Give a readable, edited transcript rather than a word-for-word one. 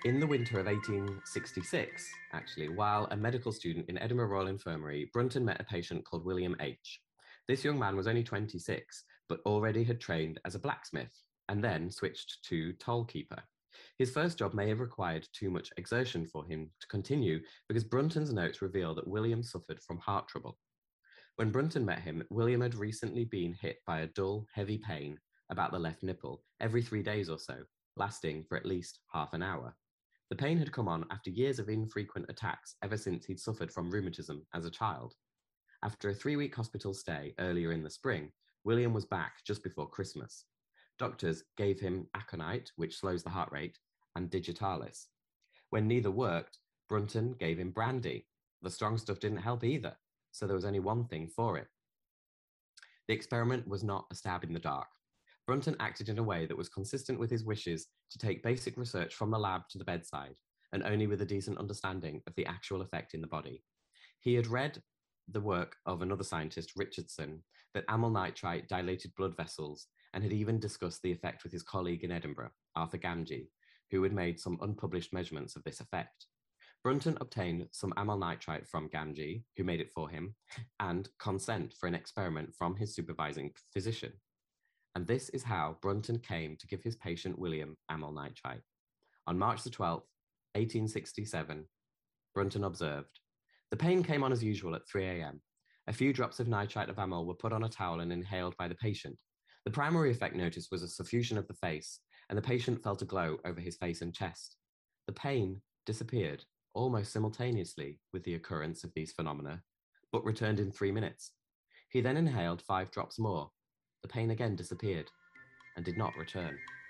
In the winter of 1866, actually, while a medical student in Edinburgh Royal Infirmary, Brunton met a patient called William H. This young man was only 26, but already had trained as a blacksmith and then switched to toll keeper. His first job may have required too much exertion for him to continue because Brunton's notes reveal that William suffered from heart trouble. When Brunton met him, William had recently been hit by a dull, heavy pain about the left nipple every 3 days or so, lasting for at least half an hour. The pain had come on after years of infrequent attacks ever since he'd suffered from rheumatism as a child. After a 3 week hospital stay earlier in the spring, William was back just before Christmas. Doctors gave him aconite, which slows the heart rate, and digitalis. When neither worked, Brunton gave him brandy. The strong stuff didn't help either, so there was only one thing for it. The experiment was not a stab in the dark. Brunton acted in a way that was consistent with his wishes to take basic research from the lab to the bedside, and only with a decent understanding of the actual effect in the body. He had read the work of another scientist, Richardson, that amyl nitrite dilated blood vessels, and had even discussed the effect with his colleague in Edinburgh, Arthur Gamgee, who had made some unpublished measurements of this effect. Brunton obtained some amyl nitrite from Gamgee, who made it for him, and consent for an experiment from his supervising physician. And this is how Brunton came to give his patient William amyl nitrite. On March the 12th, 1867, Brunton observed, the pain came on as usual at 3 a.m. A few drops of nitrite of amyl were put on a towel and inhaled by the patient. The primary effect noticed was a suffusion of the face, and the patient felt a glow over his face and chest. The pain disappeared almost simultaneously with the occurrence of these phenomena, but returned in 3 minutes. He then inhaled 5 drops more. The pain again disappeared and did not return.